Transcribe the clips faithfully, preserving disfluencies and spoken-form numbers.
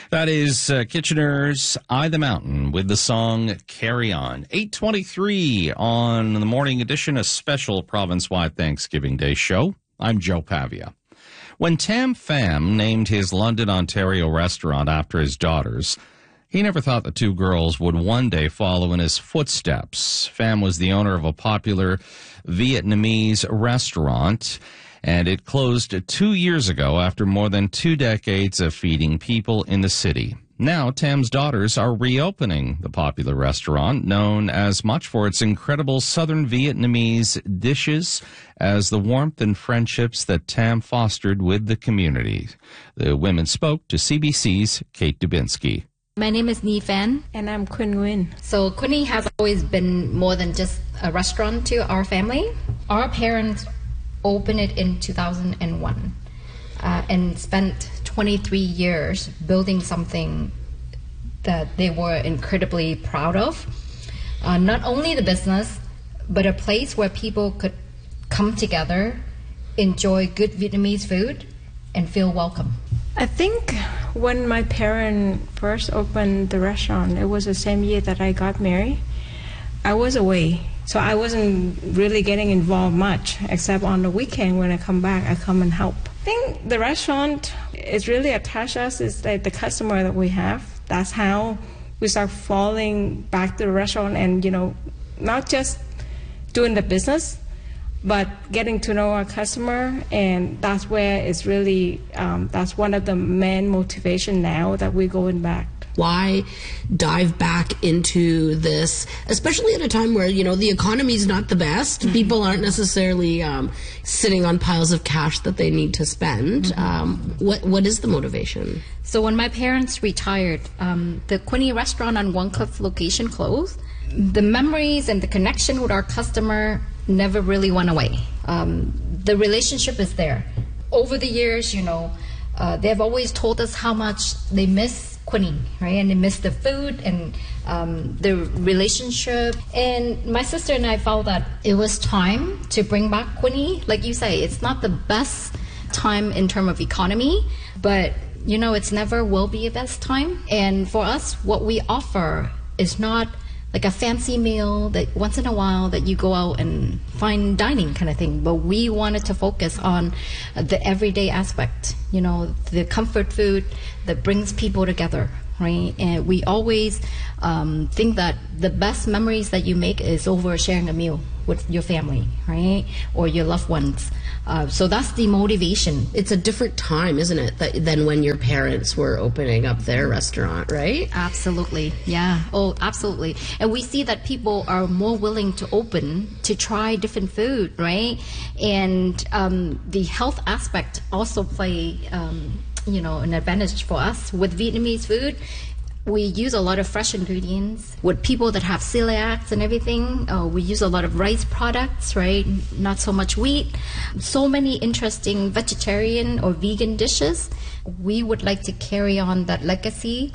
That is uh, Kitchener's Eye the Mountain with the song Carry On. eight twenty-three on the morning edition, a special province-wide Thanksgiving Day show. I'm Joe Pavia. When Tam Pham named his London, Ontario restaurant after his daughters, he never thought the two girls would one day follow in his footsteps. Pham was the owner of a popular Vietnamese restaurant, and it closed two years ago after more than two decades of feeding people in the city. Now, Tam's daughters are reopening the popular restaurant, known as much for its incredible southern Vietnamese dishes as the warmth and friendships that Tam fostered with the community. The women spoke to C B C's Kate Dubinsky. My name is Nhi Phan. And I'm Quinn Nguyen. So Quinny has always been more than just a restaurant to our family. Our parents opened it in two thousand one uh, and spent twenty-three years building something that they were incredibly proud of. Uh, not only the business, but a place where people could come together, enjoy good Vietnamese food, and feel welcome. I think when my parents first opened the restaurant, it was the same year that I got married. I was away, so I wasn't really getting involved much, except on the weekend when I come back, I come and help. I think the restaurant is really attached us, is like the customer that we have. That's how we start falling back to the restaurant and, you know, not just doing the business, but getting to know our customer, and that's where it's really, um, that's one of the main motivation now that we're going back. Why dive back into this, especially at a time where, you know, the economy is not the best. Mm-hmm. People aren't necessarily um, sitting on piles of cash that they need to spend. Mm-hmm. Um, what What is the motivation? So when my parents retired, um, the Quinny restaurant on One Cliff location closed. The memories and the connection with our customer never really went away. Um, the relationship is there. Over the years, you know, uh, they've always told us how much they miss Quinny, right? And they miss the food and um, the relationship. And my sister and I felt that it was time to bring back Quinny. Like you say, it's not the best time in terms of economy, but, you know, it's never will be a best time. And for us, what we offer is not like a fancy meal that once in a while that you go out and fine dining kind of thing. But we wanted to focus on the everyday aspect, you know, the comfort food that brings people together, right? And we always um, think that the best memories that you make is over sharing a meal with your family, right? Or your loved ones. Uh, so that's the motivation. It's a different time, isn't it, that, than when your parents were opening up their restaurant, right? Absolutely, yeah. Oh, absolutely. And we see that people are more willing to open to try different food, right? And um, the health aspect also play, um, you know, an advantage for us with Vietnamese food. We use a lot of fresh ingredients. With people that have celiacs and everything, uh, we use a lot of rice products, right? Not so much wheat. So many interesting vegetarian or vegan dishes. We would like to carry on that legacy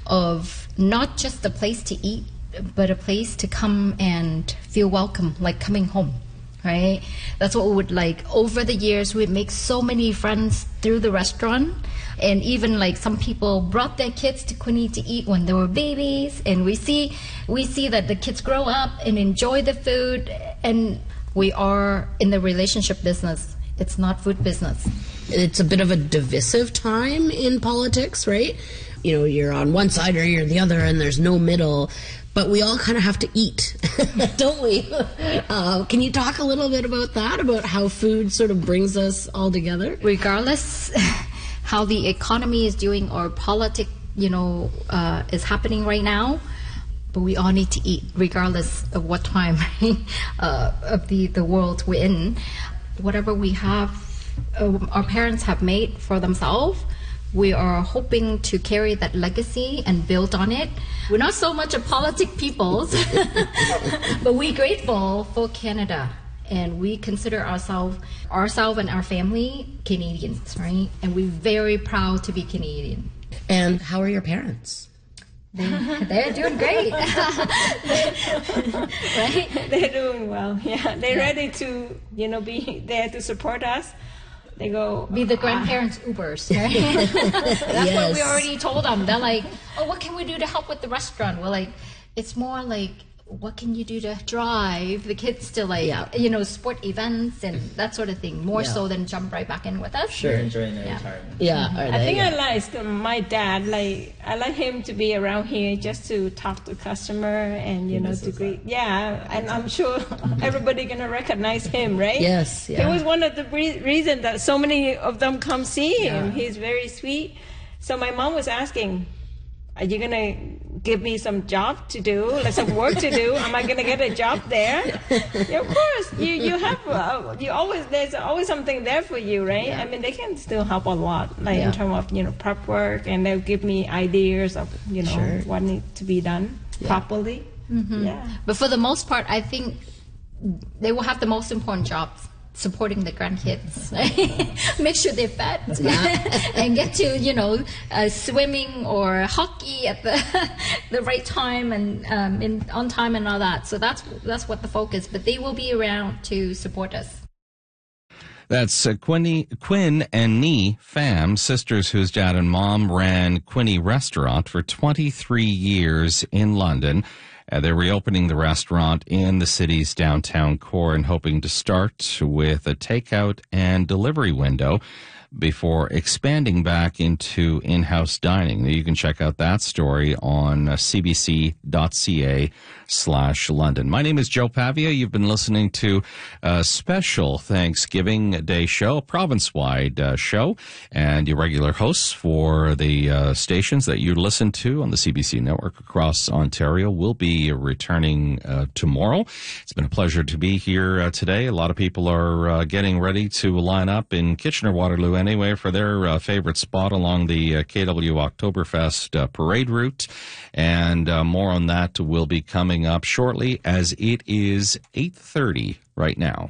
of not just a place to eat, but a place to come and feel welcome, like coming home, right? That's what we would like. Over the years, we make so many friends through the restaurant. And even like some people brought their kids to Quinny to eat when they were babies, and we see we see that the kids grow up and enjoy the food, and we are in the relationship business. It's not food business. It's a bit of a divisive time in politics, right? You know, you're on one side or you're the other, and there's no middle. But we all kind of have to eat, don't we? Uh, can you talk a little bit about that, about how food sort of brings us all together? Regardless how the economy is doing or politics, you know, uh, is happening right now, but we all need to eat regardless of what time uh, of the, the world we're in. Whatever we have, uh, our parents have made for themselves, we are hoping to carry that legacy and build on it. We're not so much a politic peoples, but we're grateful for Canada. And we consider ourselves, ourselves and our family, Canadians, right? And we're very proud to be Canadian. And how are your parents? They're, they're doing great. Right? They're doing well, yeah. They're yeah. ready to, you know, be there to support us. They go be the grandparents' Ubers, right? That's Yes. what we already told them. They're like, oh, what can we do to help with the restaurant? We're like, it's more like, what can you do to drive the kids to, like, Yeah. you know, sport events and that sort of thing, more Yeah. so than jump right back in with us. Sure. They're enjoying their Yeah. retirement. Yeah. Are I they? think Yeah. I like my dad. Like I like him to be around here just to talk to customer and you know to misses greet. Yeah, and I'm sure everybody gonna recognize him, right? Yes, yeah. He was one of the re- reasons that so many of them come see him. He's very sweet. So my mom was asking, "Are you gonna give me some job to do, like some work to do? Am I gonna get a job there?" Yeah, of course, you you have uh, you always there's always something there for you, right? I mean, they can still help a lot, like Yeah. in terms of you know prep work, and they'll give me ideas of you know Sure. what needs to be done properly. Yeah. But for the most part, I think they will have the most important jobs, supporting the grandkids. Make sure they're fed and get to, you know, uh, swimming or hockey at the the right time and um, in, on time and all that. So that's that's what the focus. But they will be around to support us. That's uh, Quinny, Quinn and Nee Pham, sisters whose dad and mom ran Quinny Restaurant for twenty-three years in London. Uh, they're reopening the restaurant in the city's downtown core and hoping to start with a takeout and delivery window before expanding back into in-house dining. You can check out that story on uh, cbc.ca slash London. My name is Joe Pavia. You've been listening to a special Thanksgiving Day show, a province-wide uh, show, and your regular hosts for the uh, stations that you listen to on the C B C network across Ontario will be returning uh, tomorrow. It's been a pleasure to be here uh, today. A lot of people are uh, getting ready to line up in Kitchener-Waterloo anyway for their uh, favorite spot along the uh, K W Oktoberfest uh, parade route. And uh, more on that will be coming up shortly, as it is eight thirty right now.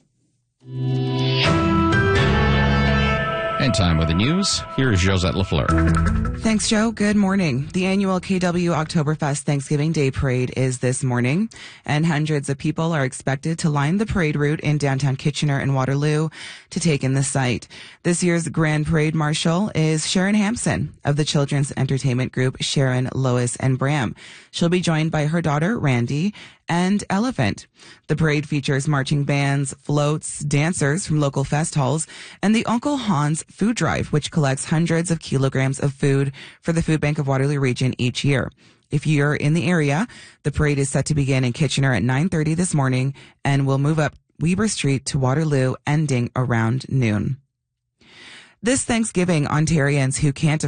And time with the news. Here is Josette Lafleur. Thanks, Joe. Good morning. The annual K W Oktoberfest Thanksgiving Day Parade is this morning, and hundreds of people are expected to line the parade route in downtown Kitchener and Waterloo to take in the site. This year's Grand Parade Marshal is Sharon Hampson of the children's entertainment group Sharon, Lois, and Bram. She'll be joined by her daughter, Randy, and Elephant. The parade features marching bands, floats, dancers from local fest halls, and the Uncle Hans Food Drive, which collects hundreds of kilograms of food for the Food Bank of Waterloo Region each year. If you're in the area, the parade is set to begin in Kitchener at nine thirty this morning and will move up Weber Street to Waterloo, ending around noon. This Thanksgiving, Ontarians who can't